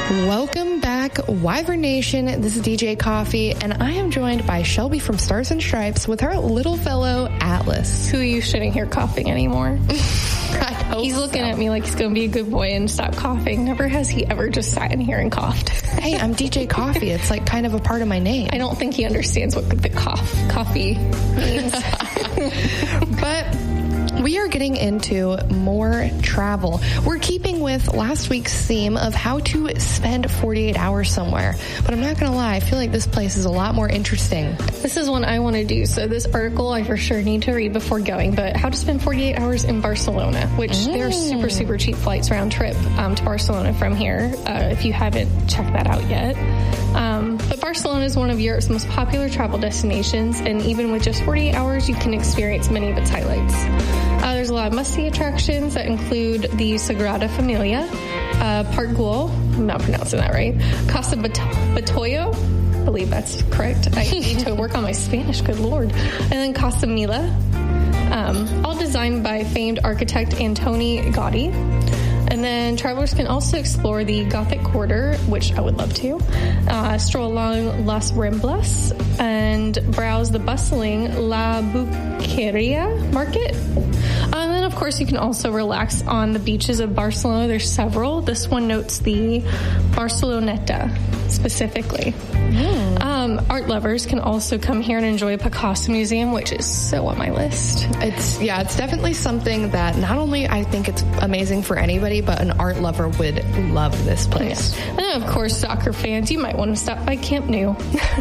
Welcome back, Wyvern Nation. This is DJ Coffee, and I am joined by Shelby from Stars and Stripes with her little fellow Atlas. Who are you shouldn't hear coughing anymore? He's looking at me like he's going to be a good boy and stop coughing. Never has he ever just sat in here and coughed. Hey, I'm DJ Coffee. It's like kind of a part of my name. I don't think he understands what the coffee means. But we are getting into more travel. We're keeping with last week's theme of how to spend 48 hours somewhere. But I'm not going to lie, I feel like this place is a lot more interesting. This is one I want to do. So this article I for sure need to read before going, but how to spend 48 hours in Barcelona, which there are super, super cheap flights round trip to Barcelona from here, if you haven't checked that out yet. But Barcelona is one of Europe's most popular travel destinations, and even with just 48 hours, you can experience many of its highlights. There's a lot of must-see attractions that include the Sagrada Familia, Park Güell, I'm not pronouncing that right, Casa Batoyo, I believe that's correct. I need to work on my Spanish, good Lord. And then Casa Mila, all designed by famed architect Antoni Gaudí. And then travelers can also explore the Gothic Quarter, which I would love to, stroll along Las Ramblas, and browse the bustling La Boqueria market. And then, of course, you can also relax on the beaches of Barcelona. There's several. This one notes the Barceloneta specifically. Art lovers can also come here and enjoy a Picasso museum, which is so on my list. It's definitely something that not only I think it's amazing for anybody, but an art lover would love this place. Yeah. And then, of course, soccer fans, you might want to stop by Camp Nou.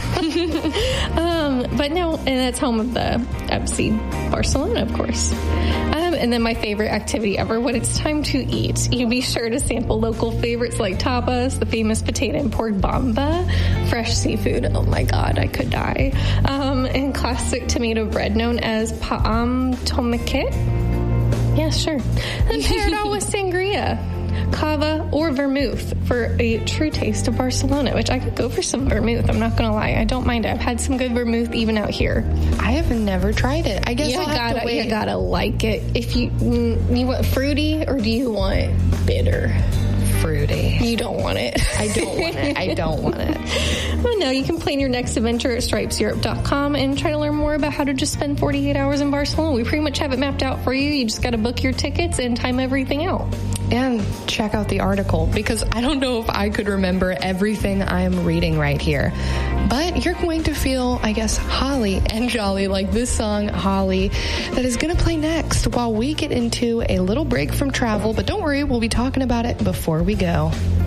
But no, and that's home of the FC Barcelona, of course. And then my favorite activity ever, when it's time to eat, you be sure to sample local favorites like tapas, the famous potato and pork bamba, fresh seafood, oh my god, I could die, and classic tomato bread known as paam tomaquet. Yeah, sure. And pair it all with sangria, cava, or vermouth for a true taste of Barcelona, which I could go for some vermouth. I'm not going to lie. I don't mind it. I've had some good vermouth even out here. I have never tried it. I guess I'll have to wait. You gotta like it. If you want fruity or do you want bitter? Fruity. You don't want it. I don't want it. I don't want it. Well, no, you can plan your next adventure at stripeseurope.com and try to learn more about how to just spend 48 hours in Barcelona. We pretty much have it mapped out for you. You just got to book your tickets and time everything out. And check out the article, because I don't know if I could remember everything I'm reading right here. But you're going to feel, I guess, holly and jolly like this song, Holly, that is going to play next while we get into a little break from travel. But don't worry, we'll be talking about it before we go.